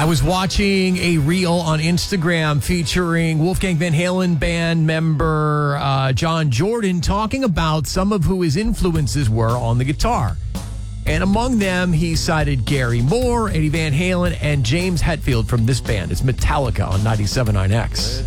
I was watching a reel on Instagram featuring Wolfgang Van Halen band member John Jordan talking about some of who his influences were on the guitar. And among them, he cited Gary Moore, Eddie Van Halen, and James Hetfield from this band. It's Metallica on 97.9X.